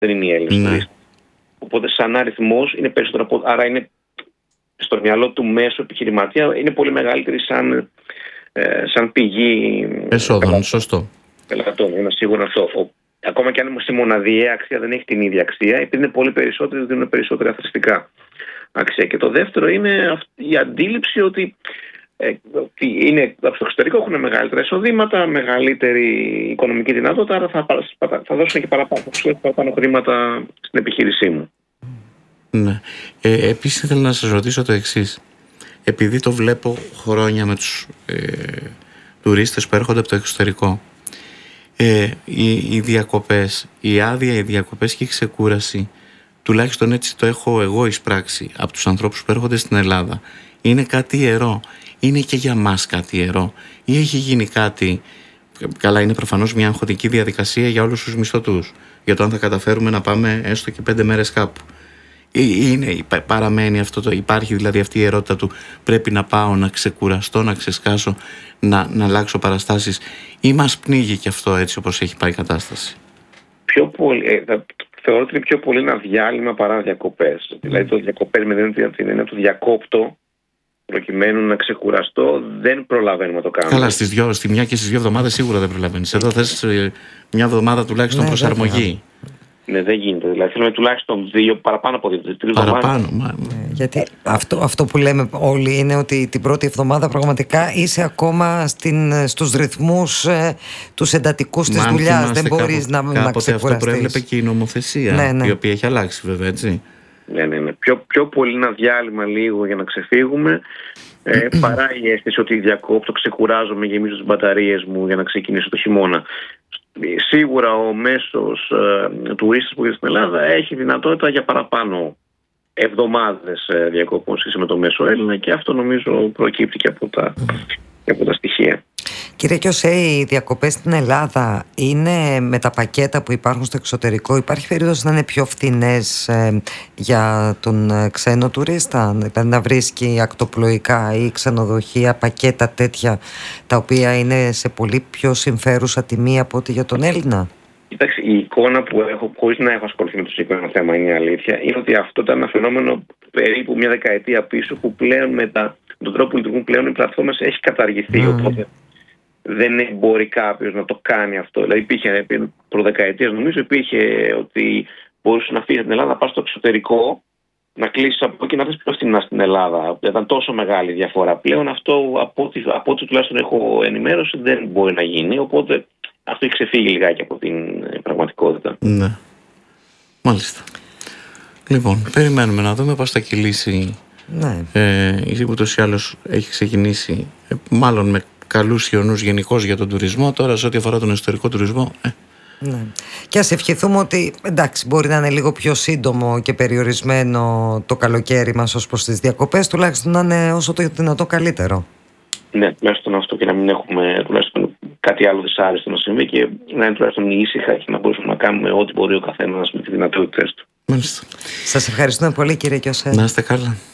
δεν είναι οι Έλληνες τουρίστες. Οπότε σαν αριθμός είναι περισσότερο από, άρα είναι στο μυαλό του μέσου επιχειρηματία είναι πολύ μεγαλύτερη σαν πηγή εσόδων, σωστό. Πελατών, είναι σίγουρο αυτό. Ακόμα και αν η μοναδιαία αξία δεν έχει την ίδια αξία, επειδή είναι πολύ περισσότεροι, δίνουν περισσότερα θρηστικά αξία. Και το δεύτερο είναι η αντίληψη ότι είναι από το εξωτερικό, έχουν μεγαλύτερα εισοδήματα, μεγαλύτερη οικονομική δυνατότητα, άρα θα δώσουν και παραπάνω χρήματα στην επιχείρησή μου. Ναι. Επίσης ήθελα να σας ρωτήσω το εξής. Επειδή το βλέπω χρόνια με τους τουρίστες που έρχονται από το εξωτερικό, οι διακοπές, η άδεια, οι διακοπές και η ξεκούραση, τουλάχιστον έτσι το έχω εγώ εισπράξει από τους ανθρώπους που έρχονται στην Ελλάδα, είναι κάτι ιερό. Είναι και για μας κάτι ιερό ή έχει γίνει κάτι? Καλά, είναι προφανώς μια αγχωτική διαδικασία για όλους τους μισθωτούς, για το αν θα καταφέρουμε να πάμε έστω και 5 μέρες κάπου. Παραμένει αυτό υπάρχει δηλαδή αυτή η ερώτητα του πρέπει να πάω να ξεκουραστώ, να ξεσκάσω, να αλλάξω παραστάσεις, ή μας πνίγει και αυτό έτσι όπως έχει πάει η κατάσταση? Θεωρώ ότι είναι πιο πολύ ένα διάλειμμα παρά διακοπές. Δηλαδή το διακοπές με την έννοια του διακόπτω προκειμένου να ξεκουραστώ, δεν προλαβαίνουμε να το κάνουμε. Καλά, στη μια και στις 2 εβδομάδες σίγουρα δεν προλαβαίνεις. Εδώ θες μια εβδομάδα τουλάχιστον προσαρμογή. Ναι, δεν γίνεται. Δηλαδή θέλουμε τουλάχιστον 2, παραπάνω από 2-3 παραπάνω. Γιατί αυτό που λέμε όλοι είναι ότι την πρώτη εβδομάδα πραγματικά είσαι ακόμα στους ρυθμούς τους εντατικούς της δουλειάς. Δεν μπορείς να ξεκουραστείς. Αυτό προέβλεπε και η νομοθεσία, η οποία έχει αλλάξει βέβαια, έτσι. Ναι. Πιο πολύ ένα διάλειμμα λίγο για να ξεφύγουμε, παρά η αίσθηση ότι διακόπτω, ξεκουράζομαι, γεμίζω τις μπαταρίες μου για να ξεκινήσω το χειμώνα. Σίγουρα ο μέσος τουρίστας που είναι στην Ελλάδα έχει δυνατότητα για παραπάνω εβδομάδες διακοπών σχέση με το μέσο Έλληνα, και αυτό νομίζω προκύπτει και από τα στοιχεία. Κύριε Κιωσέ, οι διακοπές στην Ελλάδα είναι με τα πακέτα που υπάρχουν στο εξωτερικό? Υπάρχει περίπτωση να είναι πιο φθηνές για τον ξένο τουρίστα, δηλαδή να βρίσκει ακτοπλοϊκά ή ξενοδοχεία, πακέτα τέτοια, τα οποία είναι σε πολύ πιο συμφέρουσα τιμή από ό,τι για τον Έλληνα? Κοιτάξτε, η εικόνα που έχω, χωρίς να έχω ασχοληθεί με το συγκεκριμένο θέμα, είναι η αλήθεια, είναι ότι αυτό ήταν ένα φαινόμενο περίπου μια δεκαετία πίσω, που πλέον με τον τρόπο που λειτουργούν πλέον οι πλατφόρμες έχει καταργηθεί. Οπότε δεν μπορεί κάποιος να το κάνει αυτό. Δηλαδή υπήρχε προδεκαετίες, νομίζω, υπήρχε ότι μπορούσε να φύγει από την Ελλάδα, να πας στο εξωτερικό, να κλείσεις από εκεί, να θες πιο φθηνά στην Ελλάδα. Ήταν τόσο μεγάλη διαφορά. Πλέον αυτό, από ό,τι τουλάχιστον έχω ενημέρωση, δεν μπορεί να γίνει. Οπότε αυτό έχει ξεφύγει λιγάκι από την πραγματικότητα. Ναι. Μάλιστα. Λοιπόν, περιμένουμε να δούμε πώς θα κυλήσει. Ναι. Ούτως ή άλλως έχει ξεκινήσει, μάλλον με καλούς ιονούς γενικώς για τον τουρισμό. Τώρα, σε ό,τι αφορά τον εσωτερικό τουρισμό, ναι. Και ας ευχηθούμε ότι εντάξει, μπορεί να είναι λίγο πιο σύντομο και περιορισμένο το καλοκαίρι μας ως προς τις διακοπές, τουλάχιστον να είναι όσο το δυνατό καλύτερο. Ναι, τουλάχιστον αυτό, και να μην έχουμε τουλάχιστον κάτι άλλο δυσάρεστο να συμβεί, και να είναι τουλάχιστον ήσυχα και να μπορούμε να κάνουμε ό,τι μπορεί ο καθένας με τις δυνατότητες του. Μάλιστα. Σας ευχαριστούμε πολύ, κύριε Κιωσέ. Να είστε καλά.